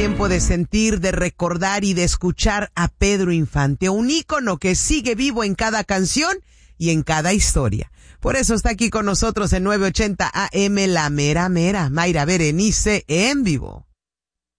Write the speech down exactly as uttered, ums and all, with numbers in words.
tiempo de sentir, de recordar y de escuchar a Pedro Infante, un ícono que sigue vivo en cada canción y en cada historia. Por eso está aquí con nosotros en nueve ochenta A M La Mera Mera, Mayra Berenice en vivo.